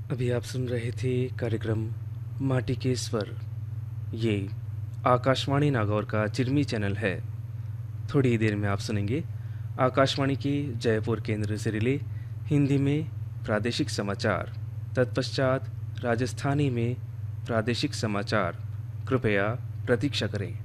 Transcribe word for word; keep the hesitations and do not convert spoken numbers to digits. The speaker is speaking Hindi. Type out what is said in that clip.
अभी आप सुन रहे थे कार्यक्रम माटी के स्वर। ये आकाशवाणी नागौर का चिरमी चैनल है। थोड़ी देर में आप सुनेंगे आकाशवाणी के जयपुर केंद्र से रिले हिंदी में प्रादेशिक समाचार। तत्पश्चात राजस्थानी में प्रादेशिक समाचार। कृपया प्रतीक्षा करें।